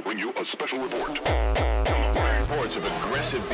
to bring you a special report. Reports of aggressive